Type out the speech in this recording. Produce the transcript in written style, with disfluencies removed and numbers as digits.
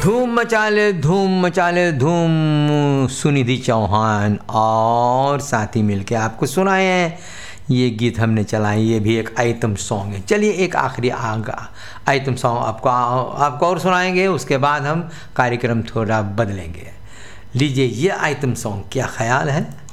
धूम मचा ले धूम सुनिधि चौहान और साथी मिलके आपको सुनाए हैं ये गीत हमने चलाए। ये भी एक आइटम सॉन्ग है। चलिए एक आखिरी आइटम सॉन्ग आपको और सुनाएंगे, उसके बाद हम कार्यक्रम थोड़ा बदलेंगे। लीजिए ये आइटम सॉन्ग, क्या ख्याल है?